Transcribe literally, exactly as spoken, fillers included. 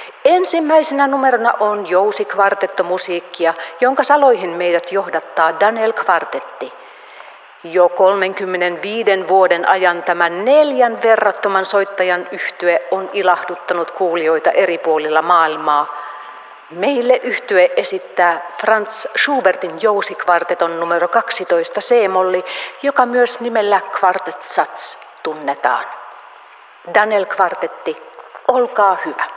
Ensimmäisenä numerona on jousikvartettomusiikkia, jonka saloihin meidät johdattaa Daniel Kvartetti. Jo kolmenkymmenenviiden vuoden ajan tämä neljän verrattoman soittajan yhtye on ilahduttanut kuulijoita eri puolilla maailmaa. Meille yhtye esittää Franz Schubertin jousikvarteton numero kaksitoista C-molli, joka myös nimellä Quartet Satz tunnetaan. Daniel Kvartetti, olkaa hyvä.